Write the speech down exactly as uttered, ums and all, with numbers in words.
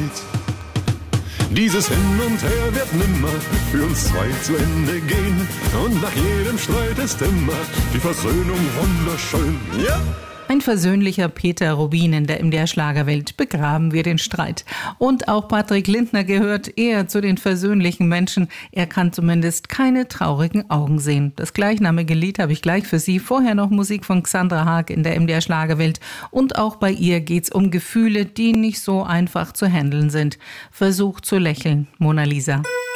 Dieses Hin und Her wird nimmer für uns zwei zu Ende gehen. Und nach jedem Streit ist immer die Versöhnung wunderschön. Ja! Ein versöhnlicher Peter Rubin in der M D R-Schlagerwelt. Begraben wir den Streit. Und auch Patrick Lindner gehört eher zu den versöhnlichen Menschen. Er kann zumindest keine traurigen Augen sehen. Das gleichnamige Lied habe ich gleich für Sie. Vorher noch Musik von Xandra Haag in der M D R-Schlagerwelt. Und auch bei ihr geht es um Gefühle, die nicht so einfach zu handeln sind. Versuch zu lächeln, Mona Lisa.